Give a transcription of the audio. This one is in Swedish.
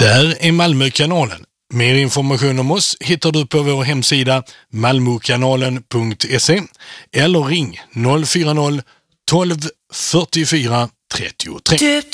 där är Malmökanalen. Mer information om oss hittar du på vår hemsida malmokanalen.se eller ring 040 12 44 33.